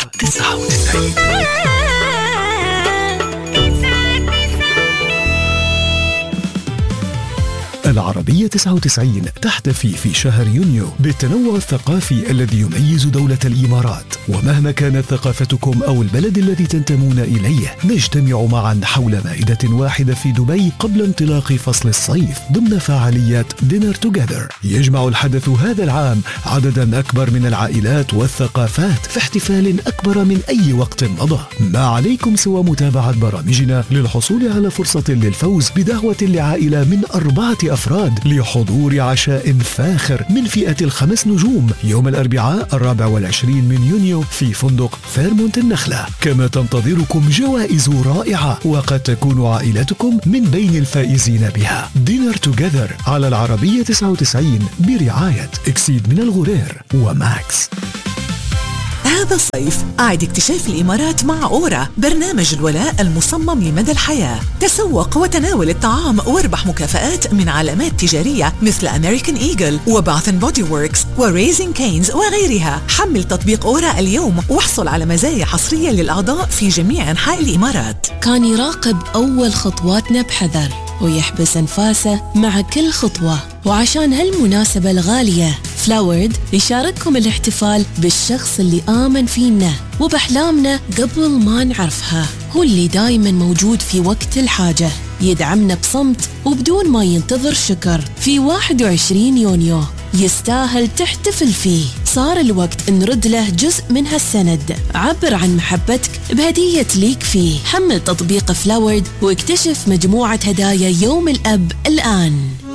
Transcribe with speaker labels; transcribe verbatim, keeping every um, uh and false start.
Speaker 1: تسعة وتسعين. العربية تسعة وتسعين تحتفي في شهر يونيو بالتنوع الثقافي الذي يميز دولة الإمارات، ومهما كانت ثقافتكم أو البلد الذي تنتمون إليه نجتمع معا حول مائدة واحدة في دبي قبل انطلاق فصل الصيف ضمن فعاليات دينر توجذر. يجمع الحدث هذا العام عددا أكبر من العائلات والثقافات في احتفال أكبر من أي وقت مضى. ما عليكم سوى متابعة برامجنا للحصول على فرصة للفوز بدعوة لعائلة من أربعة أفراد لحضور عشاء فاخر من فئة الخمس نجوم يوم الأربعاء الرابع والعشرين من يونيو في فندق فيرمونت النخلة. كما تنتظركم جوائز رائعة وقد تكون عائلتكم من بين الفائزين بها. دينر توجذر على العربية تسعة وتسعين برعاية إكسيد من الغرير وماكس.
Speaker 2: هذا الصيف أعد اكتشاف الإمارات مع أورا، برنامج الولاء المصمم لمدى الحياة. تسوق وتناول الطعام واربح مكافآت من علامات تجارية مثل أمريكان إيجل وباث اند بودي ووركس وريزين كينز وغيرها. حمل تطبيق أورا اليوم واحصل على مزايا حصرية للأعضاء في جميع أنحاء الإمارات.
Speaker 3: كان يراقب أول خطواتنا بحذر ويحبس أنفاسه مع كل خطوة، وعشان هالمناسبة الغالية فلاورد يشارككم الاحتفال بالشخص اللي آمن فينا وبأحلامنا قبل ما نعرفها. هو اللي دايما موجود في وقت الحاجة، يدعمنا بصمت وبدون ما ينتظر شكر. في واحد وعشرين يونيو يستاهل تحتفل فيه. صار الوقت نرد له جزء من هالسند. عبر عن محبتك بهدية ليك فيه. حمل تطبيق فلاورد واكتشف مجموعة هدايا يوم الأب الآن.